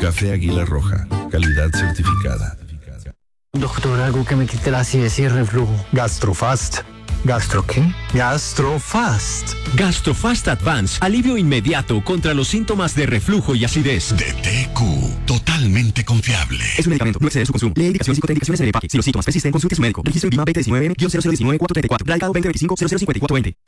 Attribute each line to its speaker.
Speaker 1: Café Águila Roja, calidad certificada.
Speaker 2: Doctor, algo que me quite la acidez y el reflujo.
Speaker 3: Gastrofast.
Speaker 2: ¿Gastro qué?
Speaker 3: Gastrofast.
Speaker 4: Gastrofast Advance, alivio inmediato contra los síntomas de reflujo y acidez.
Speaker 5: De TQ, totalmente confiable.
Speaker 6: Es un medicamento, no excede su consumo. Lee indicaciones y contraindicaciones en el empaque. Si los síntomas persisten, consulte a su médico. Registro INVIMA PT19-0019-434. Radicado 2025-005420.